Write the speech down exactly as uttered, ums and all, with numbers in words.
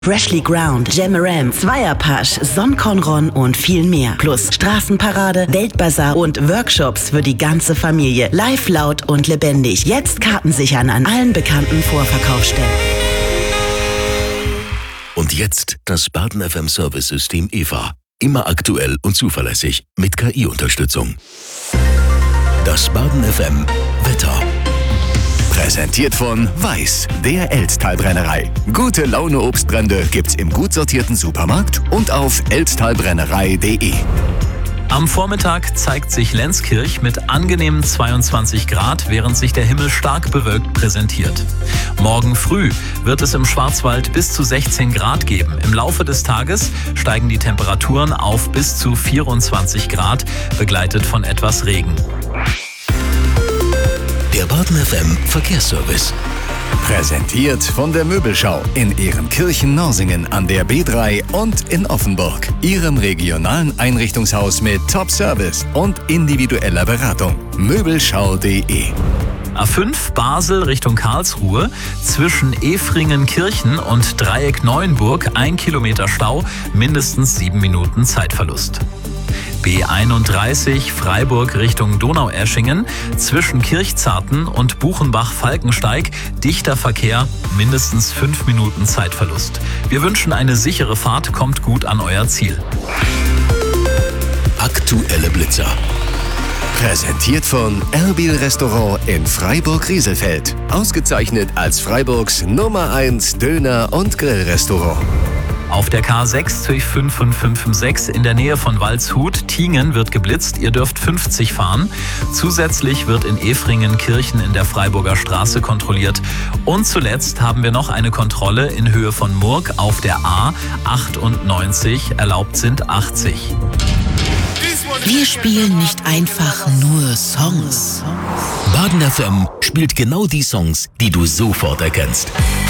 Freshly Ground, Jamaram, Zweierpasch, Sonkonron und viel mehr. Plus Straßenparade, Weltbazar und Workshops für die ganze Familie. Live, laut und lebendig. Jetzt Karten sichern an allen bekannten Vorverkaufsstellen. Und jetzt das Baden F M Service-System E V A. Immer aktuell und zuverlässig mit K I-Unterstützung. Das Baden F M Wetter. Präsentiert von Weiß, der Elztal-Brennerei. Gute Laune Obstbrände gibt's im gut sortierten Supermarkt und auf elztalbrennerei punkt de. Am Vormittag zeigt sich Lenzkirch mit angenehmen zweiundzwanzig Grad, während sich der Himmel stark bewölkt präsentiert. Morgen früh wird es im Schwarzwald bis zu sechzehn Grad geben. Im Laufe des Tages steigen die Temperaturen auf bis zu vierundzwanzig Grad, begleitet von etwas Regen. Der Baden F M Verkehrsservice. Präsentiert von der Möbelschau in Ehrenkirchen-Norsingen an der B drei und in Offenburg. Ihrem regionalen Einrichtungshaus mit Top-Service und individueller Beratung. Möbelschau punkt de. A fünf Basel Richtung Karlsruhe, zwischen Efringen-Kirchen und Dreieck Neuenburg ein Kilometer Stau, mindestens sieben Minuten Zeitverlust. B einunddreißig Freiburg Richtung Donaueschingen, zwischen Kirchzarten und Buchenbach-Falkensteig, dichter Verkehr, mindestens fünf Minuten Zeitverlust. Wir wünschen eine sichere Fahrt, kommt gut an euer Ziel. Aktuelle Blitzer. Präsentiert von Erbil Restaurant in Freiburg-Rieselfeld. Ausgezeichnet als Freiburgs Nummer eins Döner- und Grillrestaurant. Auf der K sechs durch fünf fünf fünf sechs in der Nähe von Waldshut, Tiengen, wird geblitzt. Ihr dürft fünfzig fahren. Zusätzlich wird in Efringen-Kirchen in der Freiburger Straße kontrolliert. Und zuletzt haben wir noch eine Kontrolle in Höhe von Murg auf der A achtundneunzig. Erlaubt sind achtzig. Wir spielen nicht einfach nur Songs. Baden F M spielt genau die Songs, die du sofort erkennst.